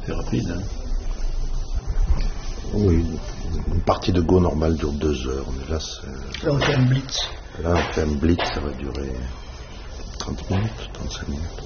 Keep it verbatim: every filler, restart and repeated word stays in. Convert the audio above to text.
C'est rapide, hein. Oui, une partie de Go normale dure deux heures, mais là, c'est... Là, on fait un blitz. Là, on fait un blitz, ça va durer trente minutes, trente-cinq minutes.